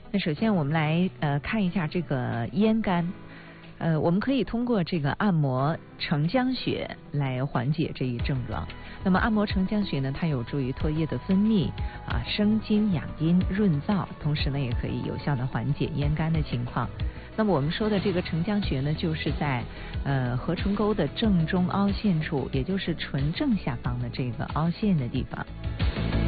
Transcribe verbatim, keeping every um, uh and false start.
那首先我们来呃看一下这个咽干。呃，我们可以通过这个按摩承浆穴来缓解这一症状。那么按摩承浆穴呢，它有助于唾液的分泌啊，生津养阴润燥，同时呢也可以有效的缓解咽干的情况。那么我们说的这个承浆穴呢，就是在呃合唇沟的正中凹陷处，也就是唇正下方的这个凹陷的地方。